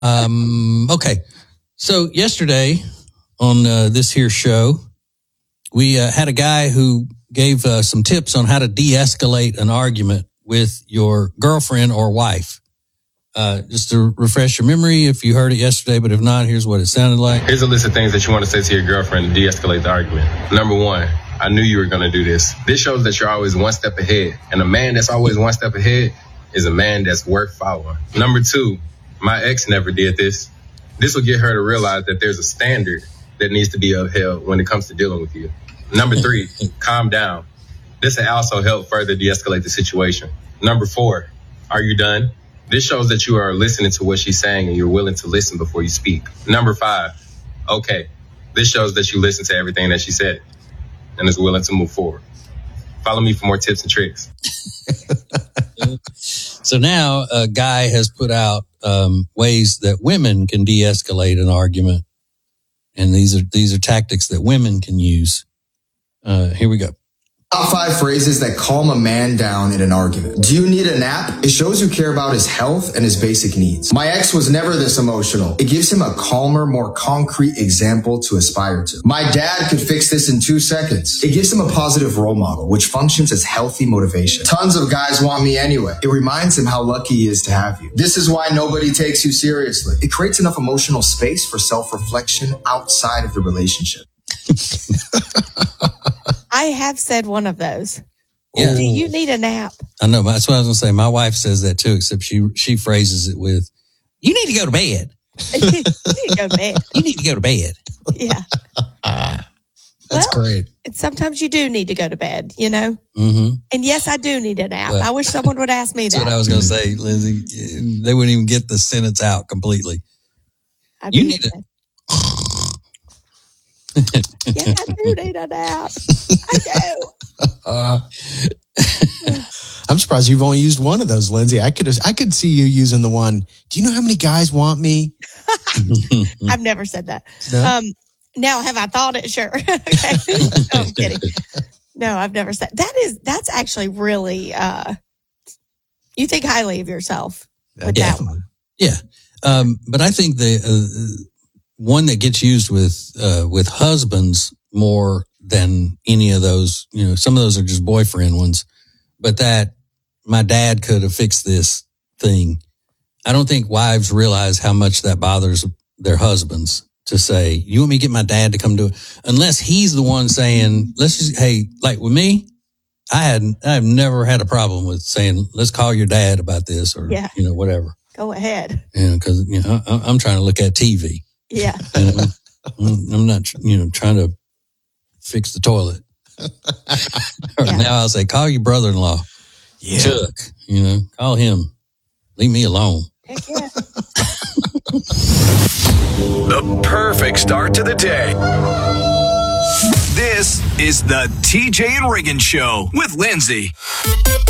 Okay. So yesterday on this here show, we had a guy who gave some tips on how to de-escalate an argument with your girlfriend or wife. Just to refresh your memory, if you heard it yesterday, but if not, here's what it sounded like. Here's a list of things that you want to say to your girlfriend to de-escalate the argument. Number one, I knew you were going to do this. This shows that you're always one step ahead. And a man that's always one step ahead is a man that's worth following. Number two, my ex never did this. This will get her to realize that there's a standard that needs to be upheld when it comes to dealing with you. Number three, calm down. This will also help further de-escalate the situation. Number four, are you done? This shows that you are listening to what she's saying and you're willing to listen before you speak. Number five, okay. This shows that you listen to everything that she said and is willing to move forward. Follow me for more tips and tricks. So now a guy has put out ways that women can de-escalate an argument. And these are tactics that women can use. Here we go. Top 5 phrases that calm a man down in an argument. Do you need a nap? It shows you care about his health and his basic needs. My ex was never this emotional. It gives him a calmer, more concrete example to aspire to. My dad could fix this in 2 seconds. It gives him a positive role model, which functions as healthy motivation. Tons of guys want me anyway. It reminds him how lucky he is to have you. This is why nobody takes you seriously. It creates enough emotional space for self-reflection outside of the relationship. I have said one of those. Yeah. Do you need a nap? I know. That's what I was going to say. My wife says that too, except she phrases it with, you need to go to bed. You need to go to bed. You need to go to bed. Yeah. That's great. And sometimes you do need to go to bed, you know? Mm-hmm. And yes, I do need a nap. I wish someone would ask me that. That's what I was going to say, Lindsay. They wouldn't even get the sentence out completely. You need to. Yeah, I do need a nap. I do. I'm surprised you've only used one of those, Lindsay. I could see you using the one. Do you know how many guys want me? I've never said that. No? Now, have I thought it? Sure. Okay. No, I'm kidding. No, I've never said that's actually really. You think highly of yourself with that one. Yeah, but I think the one that gets used with husbands more than any of those, you know, some of those are just boyfriend ones, but that my dad could have fixed this thing. I don't think wives realize how much that bothers their husbands to say, you want me to get my dad to come do it? Unless he's the one saying, let's just, hey, like with me, I've never had a problem with saying, let's call your dad about this or, you know, whatever. Go ahead. Yeah, because, you know, I'm trying to look at TV. Yeah. I'm not, you know, trying to fix the toilet. Now I'll say, call your brother-in-law. Yeah. Chuck, you know, call him. Leave me alone. Heck yeah. The perfect start to the day. This is the TJ and Reagan Show with Lindsay.